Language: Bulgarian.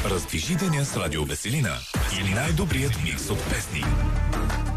Раздвижи деня с Радио Веселина и най-добрият микс от песни.